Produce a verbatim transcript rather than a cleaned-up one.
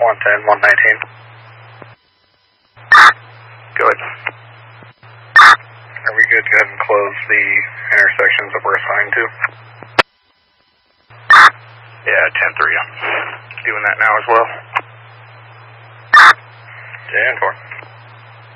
one ten, one nineteen. Go ahead. Are we good to go ahead and close the intersections that we're assigned to? Yeah, ten three. I'm doing that now as well. ten four.